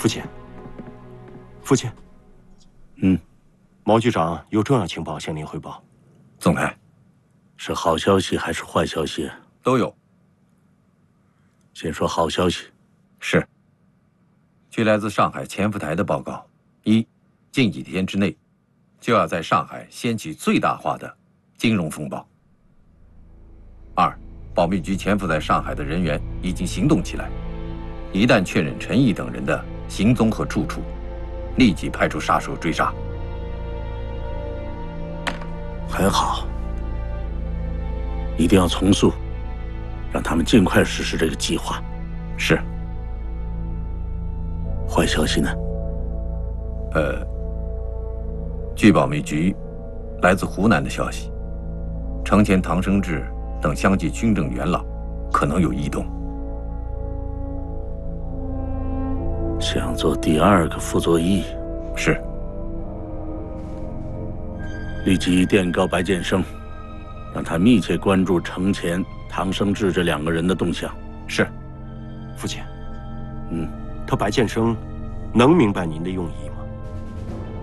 父亲，父亲，毛局长有重要情报向您汇报。 总裁， 是好消息还是坏消息？ 都有。 先说好消息。 是。据来自上海潜伏台的报告，近几天之内，就要在上海掀起最大化的金融风暴。2，保密局潜伏在上海的人员已经行动起来，一旦确认陈毅等人的行踪和住处，立即派出杀手追杀。 很好，一定要从速，让他们尽快实施这个计划。 是。 坏消息呢？ 据保密局来自湖南的消息，程前、唐生智等相继军政元老可能有异动。 想做第2个傅作义？ 是。 立即电告白建生，让他密切关注程前、唐生智这2个人的动向。 是，父亲。他白建生能明白您的用意吗？